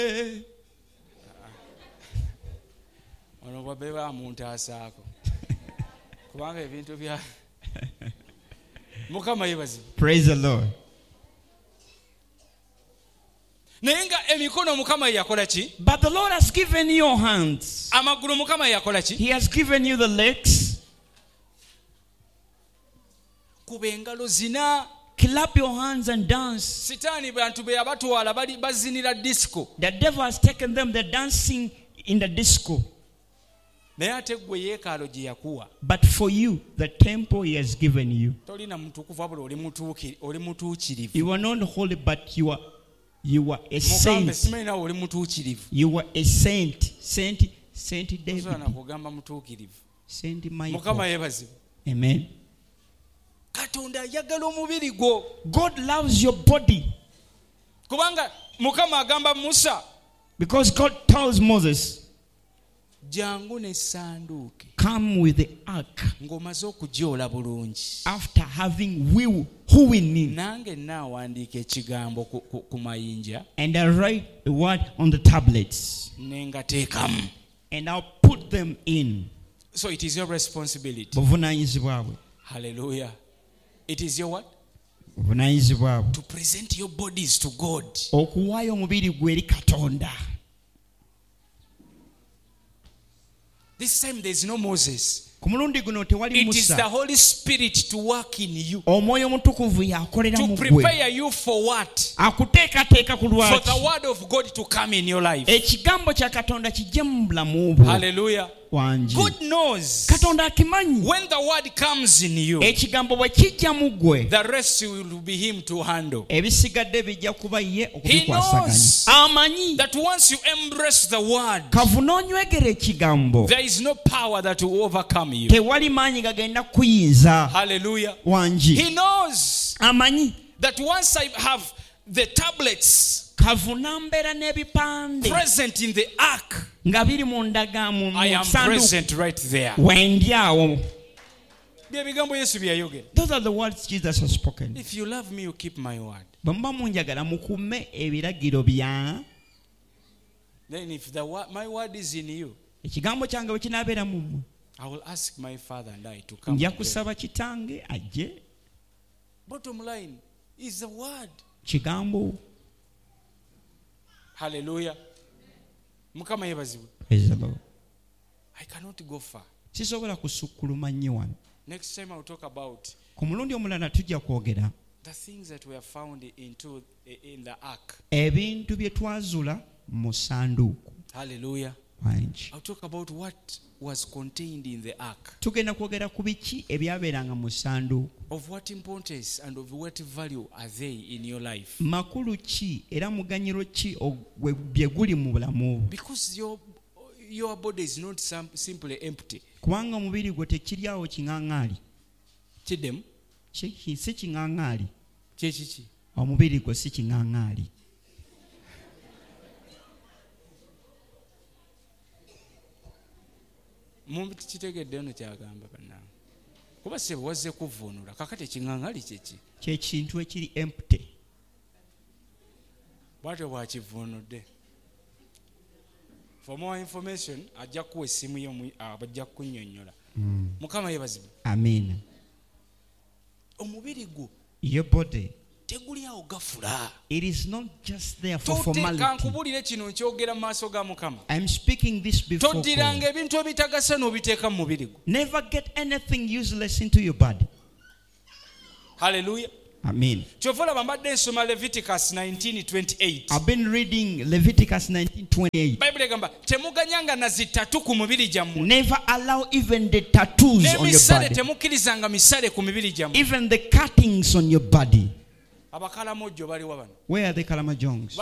ono bwabe bamuntu asaako kubanga ebintu bya Mukama yebazibu. Praise the Lord. Nenga emikono Mukama yakola ki? But the Lord has given you your hands. Amagulu Mukama yakola ki? He has given you the legs. Kubengalo zina. Clap your hands and dance. Sitani bantu be abatwala bali bazinira disco. The devil has taken them, they're dancing in the disco. Naye ate gwe yeekalo gye yakuwa. But for you, the temple he has given you. Tolina mutukuvu abula oli mutuukirivu. You are not holy, but you are a saint. Mukambe simanyi nawe oli mutuukirivu. You are a saint. Saint David. Osobola kugamba mutuukirivu. Saint Michael. Mukama yebazibu. Amen. Katonda ayagala omubiri gwo. God loves your body. Kubanga Mukama agamba Musa. Because God tells Moses, jangu ne sanduuke. Come with the ark. Ng'omaze okugyola bulungi. After having wooing. Nange naawandiika ekigambo ku mayinja. And I write the word on the tablets. Ne ngateekamu. And I'll put them in. So it is your responsibility. Buvunaanyizibwa. Hallelujah. It is your what? Buvunaanyizibwa. To present your bodies to God. Okuwaayo omubiri gwe eri Katonda. This time there is no Moses. It is the Holy Spirit to work in you. To prepare you for what? For the word of God to come in your life. Hallelujah. God knows when the word comes in you, the rest will be him to handle. He knows that once you embrace the word, there is no power that will overcome you. Hallelujah. He knows that once I have the tablets present in the ark, I am present right there. Those are the words Jesus has spoken. If you love me, you keep my word. Then if my word is in you, I will ask my Father and I to come. Bottom line is the word. Hallelujah. Mukama yebazibu. Praise the Lord. I cannot go far. Next time I'll talk about the things that were found in the ark. Hallelujah. I'll talk about what was contained in the ark. Of what importance and of what value are they in your life? Because your body is not simply empty. Kidem? Chechichi. Mumbi kitegedde ono kyagamba bannange. Kuba sebo wazze kuvvuunula kakati ekiŋŋaŋali ky'ekintu ekiri empty. Bwatyo bw'akivvuunudde. For more information ajja kuwa essimu ye bajja kunnyonnyola. Mukama yebazibu. Amen. Omubiri gwo. Your body. It is not just there for formality. I'm speaking this before God. Never get anything useless into your body. Hallelujah. Amen. Leviticus 19:28. I've been reading Leviticus 19:28. Never allow even the tattoos on your body. Even the cuttings on your body. Where are the Kalamajongs?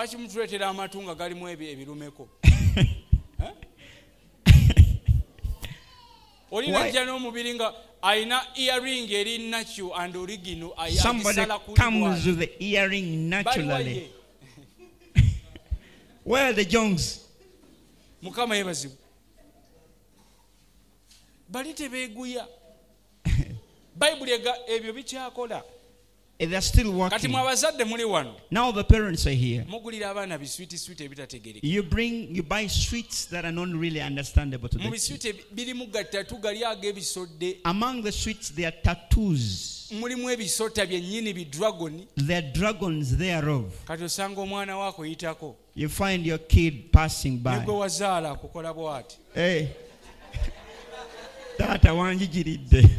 Somebody comes with the earring naturally. Where are the Jongs? They're still working. Now the parents are here. You buy sweets that are not really understandable to them. Among the sweets, there are tattoos. There are dragons thereof. You find your kid passing by. Hey. Tata wanjigiridde.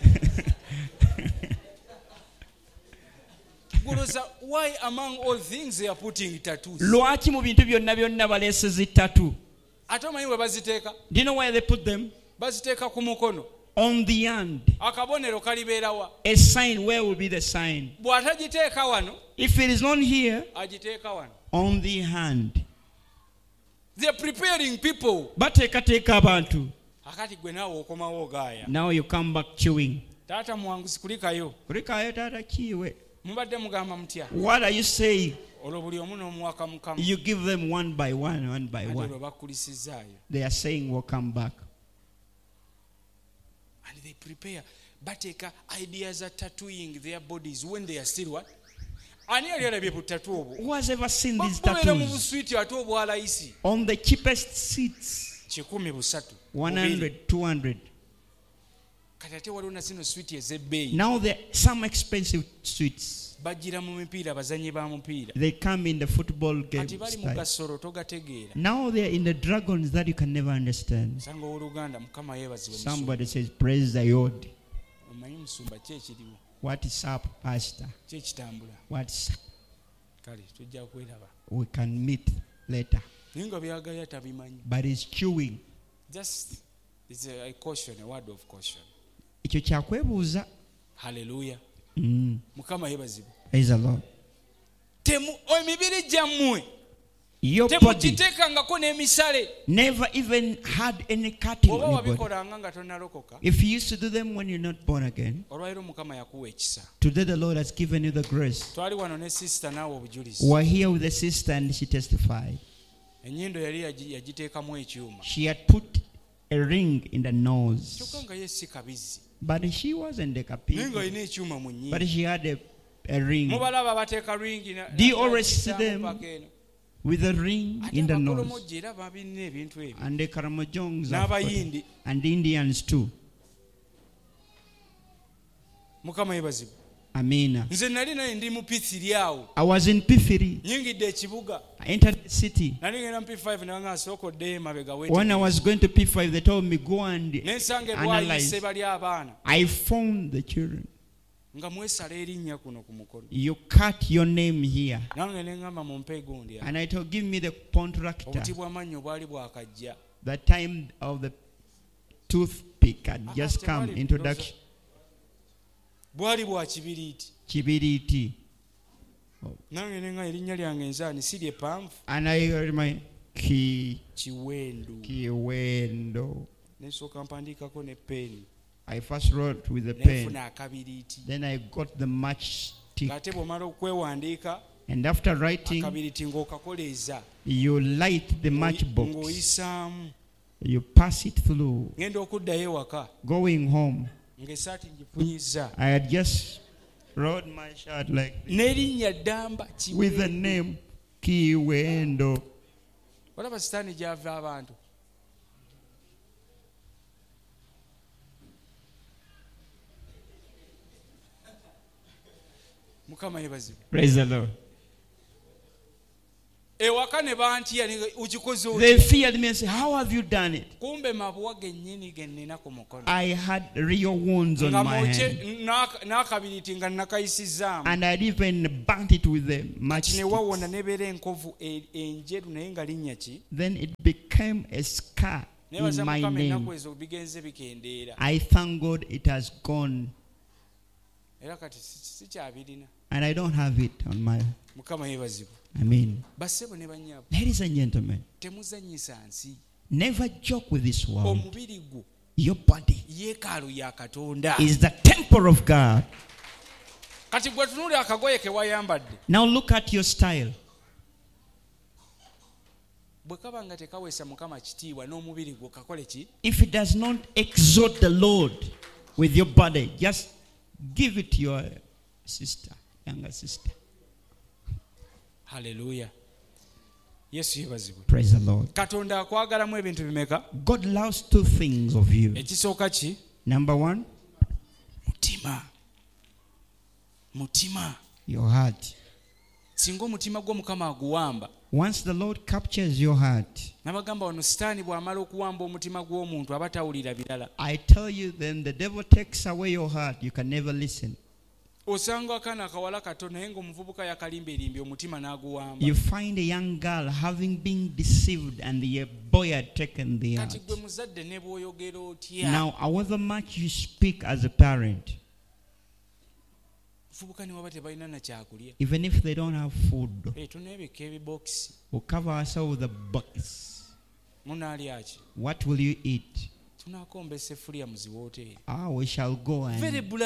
Why among all things they are putting tattoos? Lwaki mu bintu byonna byonna baleese zi tattoo? Ate omanyi we baziteeka? Do you know where they put them? Baziteeka ku mukono. On the hand. Akabonero kalibeera wa? A sign. Where will be the sign? Bw'atagiteeka wano. If it is not here, agiteeka wano. On the hand. They are preparing people. Bateekateeka abantu. Akati gwe naawe okomawo ogaaya. Now you come back chewing. Taata muwanguzi kulikayo. Kulikayo taata kiwe. Mubadde mugamba mutya? What are you saying? Olwo buli omu n'omuwaka Mukama. You give them one by one. They are saying we'll come back. And they prepare. Bateeka ideas are tattooing their bodies when they are still what? Who has ever seen these tattoos? On the cheapest seats. 100, 200. Now there are some expensive sweets. They come in the football game style. Now they are in the dragons that you can never understand. Somebody says, praise the Lord. What is up, Pastor? What's up? We can meet later. But it's chewing. Just it's a caution, a word of caution. Hallelujah. Mukama yebazibwe. Praise the Lord. Emibiri gyammwe your body never even had any cutting on your body. If you used to do them when you're not born again, today the Lord has given you the grace. We're here with the sister and she testified. She had put a ring in the nose. But she wasn't a kapi. But she had a ring. Do you always see them with a ring in the nose? And the Karamojongs and the Indians too. Amina. I was in P3. I entered the city. When I was going to P5, they told me, go and analyze. I found the children. You cut your name here. And I told, give me the contractor. The time of the toothpick had just come. Introduction. Kibiriti. And I heard my Kiwendo. I first wrote with the pen. Then I got the matchstick. And after writing, you light the matchbox. You pass it through. Going home, I had just wrote my shirt like this, with the name Kiwendo. Praise the Lord. They feared me and said, how have you done it? I had real wounds on my hand. And I'd even burnt it with the matchstick. Then it became a scar in my name. I thank God it has gone. And I don't have it on my... I mean, ladies and gentlemen, never joke with this world. Your body is the temple of God. Now look at your style. If it does not exalt the Lord with your body, just give it to your sister. younger sister. Hallelujah. Yesu yebazibwe. Praise the Lord. Katonda akwagalamu ebintu bimeka? God loves two things of you. Ekisooka ki? Number one, mutima. Your heart. Singa omutima gwo Mukama aguwamba. Once the Lord captures your heart, nabagamba wano sitaani bw'amala okuwamba omutima gw'omuntu aba tawulira birala. I tell you, then the devil takes away your heart. You can never listen. Osanga akaana akawala kato naye ng'omuvubuka yakalimbirimbye omutima n'aguwamba. You find a young girl having been deceived and the boy had taken the heart. Kati gwe muzadde ne bw'oyogera otya. Now, however much you speak as a parent, even if they don't have food, we'll cover ourselves with a box. What will you eat? We shall go and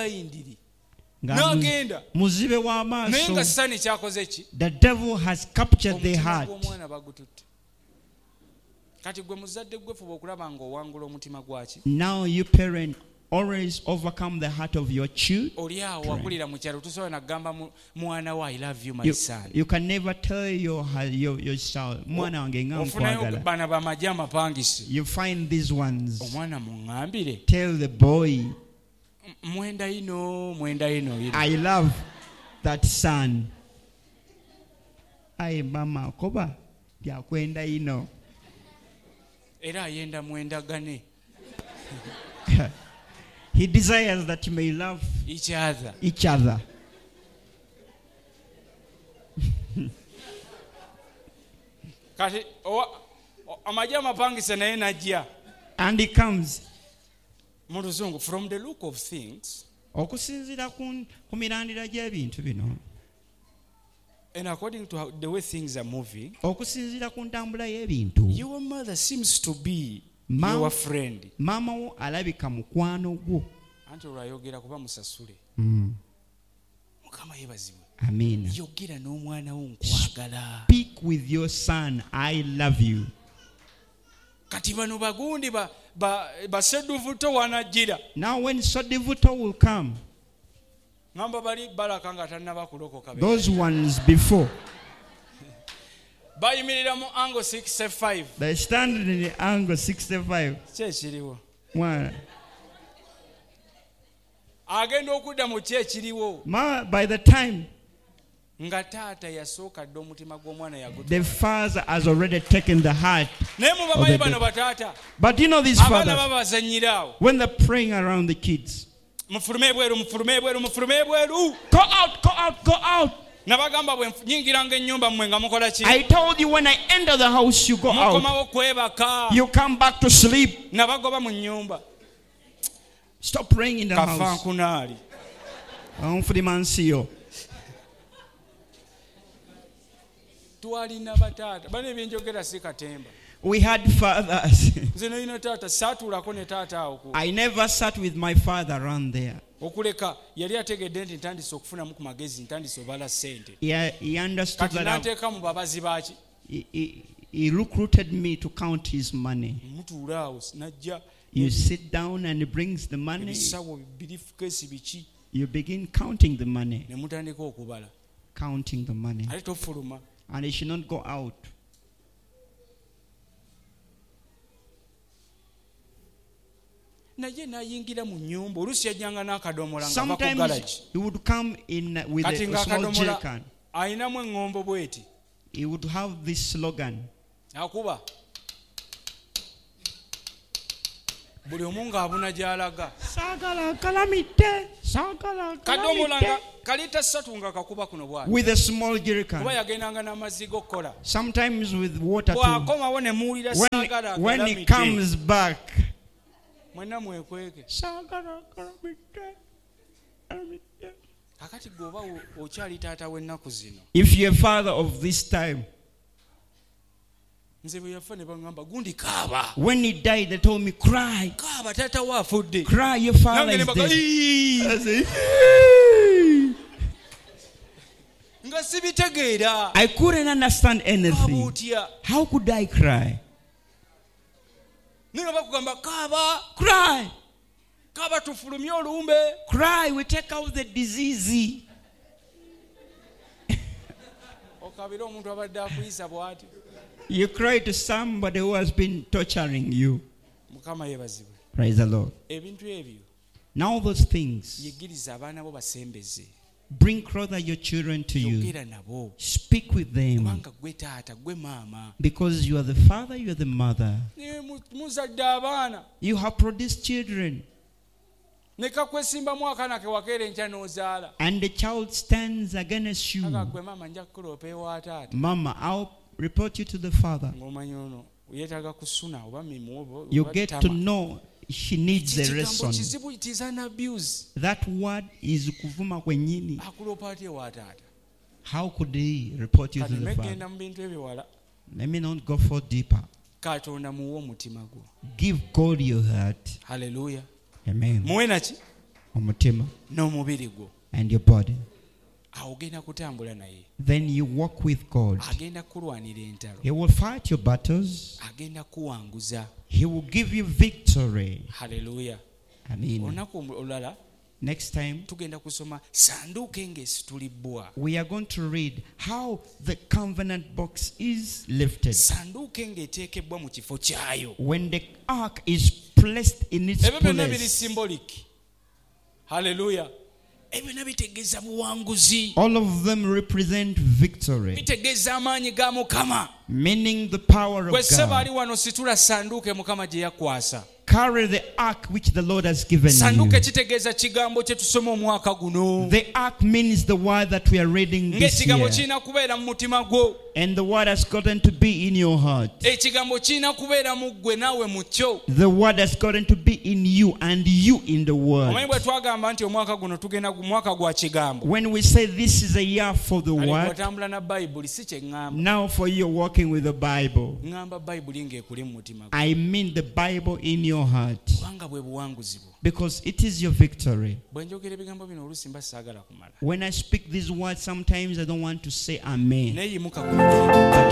the devil has captured their heart. Now you parent always overcome the heart of your children. You can never tell your child, you find these ones. Tell the boy, I love that son. Aye mama koba yakwenda ino. Era ayenda mwendagane. He desires that you may love each other. And he comes. From the look of things, and according to the way things are moving, your mother seems to be your friend. Mama alabika mukwano gwo. Anti olwayogera kuba musasule. Mukama yebazibwe. Amen. Yogera n'omwana wo nkwagala. Speak with your son, I love you. Kati bano bagundi baseduvuto wanajira. Now when Sodivuto will come, ngamba bali balaka nga tannaba kulokoka. Those ones before, bayimirira mu angle 65. They stand in the angle 65. Kyekiriwo. Mwana. Agenda okudda mu kyekiriwo. By the time nga taata yasooka dda omutima gw'omwana yagutwala. The father has already taken the heart. Naye mubamanyi bano bataata. But you know these fathers, abaana babazanyiraawo. when they're praying around the kids, mufulume ebweru, mufulume ebweru, mufulume ebweru. Go out, go out, go out. Nabagamba bwe nyingiranga ennyumba mmwe nga mukola ki? I told you when I enter the house you go out. Mukomawo kwebaka. You come back to sleep. Nabagoba mu nnyumba. Stop praying in the house. Kafankunaali. Onfulimansiyo. Twalina bataata. Bano ebyenjogera si katemba. We had fathers. I never sat with my father around there. Yeah, he understood that he recruited me to count his money. You sit down and he brings the money. You begin counting the money. Counting the money. And he should not go out. Sometimes he would come in with a small jerrycan. He would have this slogan. With a small jerrycan. Sometimes with water too. When he comes back, if you're a father of this time, when he died, they told me, cry. Cry, your father is dead. I couldn't understand anything. How could I cry? Cry. Cry, we take out the disease. You cry to somebody who has been torturing you. Praise the Lord. Now those things, bring closer your children to you. Speak with them. Because you are the father, you are the mother. You have produced children. And the child stands against you. Mama, I'll report you to the father. You get to know she needs a lesson. That word is kuvuma kwenyini. How could he report you to the father? Let me not go for deeper. Give God your heart. Hallelujah. Amen. Omutima. And your body. Then you walk with God. He will fight your battles. He will give you victory. Hallelujah. Amen. Next time, we are going to read how the covenant box is lifted. When the ark is placed in its place. Hallelujah. All of them represent victory, meaning the power of God. Carry the ark which the Lord has given you. The ark means the word that we are reading this year. And the word has gotten to be in your heart. The word has gotten to be in you and you in the word. When we say this is a year for the word, now for you walking with the Bible, I mean the Bible in your heart. Because it is your victory. When I speak these words, sometimes I don't want to say amen.